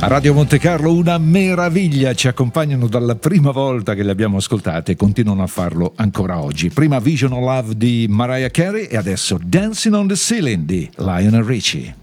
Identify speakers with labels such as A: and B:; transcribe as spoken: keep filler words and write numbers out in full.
A: A Radio Monte Carlo una meraviglia, ci accompagnano dalla prima volta che le abbiamo ascoltate e continuano a farlo ancora oggi. Prima Vision of Love di Mariah Carey e adesso Dancing on the Ceiling di Lionel Richie.